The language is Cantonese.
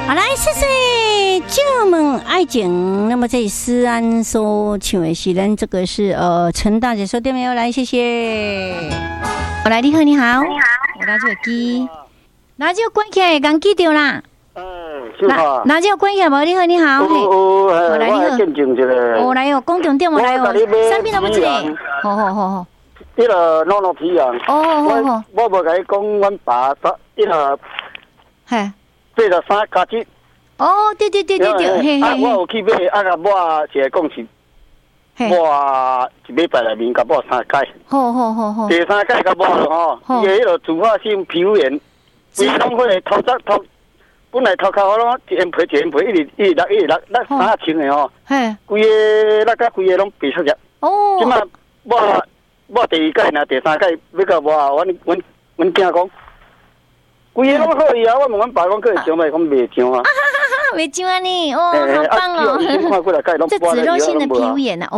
好，来谢谢旧梦爱情。那么这里思安所唱的是咱这个是陈大姐说对没有？来谢谢。我来，你好，你好，你好，我拿这个机，拿这个关起来，刚记掉啦。拿这个关起来无？你好，你好，我来，你好， 见证一下。 我来哦，讲重点，我来哦，产品都不错。好。 迄个糯糯皮羊。 哦。 我无甲你讲，阮爸迄个。 嘿。 83加1。 哦，对，嘿。 我有去买，我是讲是。我一礼拜内面甲我3届。好。第3届甲我吼，伊迄个自发性皮肤炎，规拢迄个头本来头壳好拢一烟皮，一直落3清的吼。嘿。规个那个规个拢白色只。哦。即马我第2届呐，第3届要甲阮囝讲。规个拢好伊啊！我问阮爸讲，可会上来，讲袂上啊。 袂上啊你，哦，好棒哦！这脂漏性的皮肤炎啊。